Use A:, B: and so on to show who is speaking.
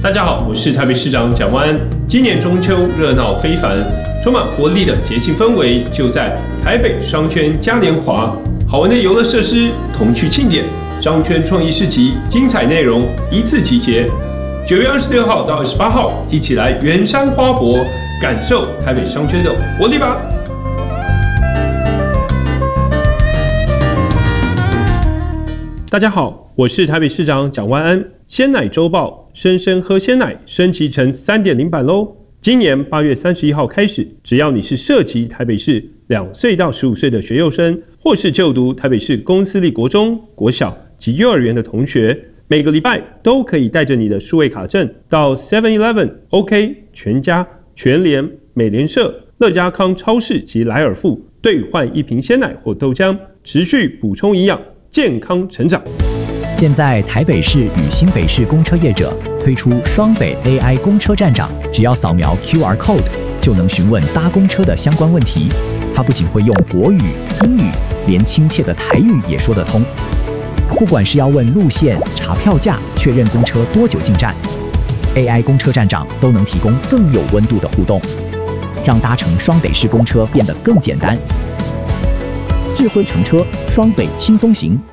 A: 大家好，我是台北市长蒋万安。今年中秋热闹非凡，充满活力的节庆氛围就在台北商圈嘉年华，好玩的游乐设施、童趣庆典、商圈创意市集，精彩内容一次集结。9月26号到28号，一起来圆山花博，感受台北商圈的活力吧！大家好，我是台北市长蒋万安。鲜奶周报，生生喝鲜奶升级成 3.0 版咯。今年8月31号开始，只要你是涉及台北市2岁到15岁的学幼生，或是就读台北市公私立国中、国小及幼儿园的同学，每个礼拜都可以带着你的数位卡证到 7-Eleven、OK、全家、全联、美联社、乐家康超市及莱尔富兑换1瓶鲜奶或豆浆，持续补充营养，健康成长。
B: 现在台北市与新北市公车业者推出双北 AI 公车站长，只要扫描 QR Code 就能询问搭公车的相关问题。他不仅会用国语、英语，连亲切的台语也说得通。不管是要问路线、查票价、确认公车多久进站， AI 公车站长都能提供更有温度的互动，让搭乘双北市公车变得更简单。智慧乘车，双北轻松行。